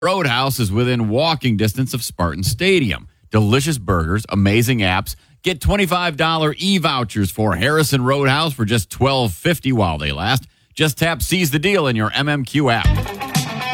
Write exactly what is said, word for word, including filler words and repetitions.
Roadhouse is within walking distance of Spartan Stadium. Delicious burgers, amazing apps. Get twenty-five dollars e-vouchers for Harrison Roadhouse for just twelve fifty while they last. Just tap Seize the Deal in your M M Q app.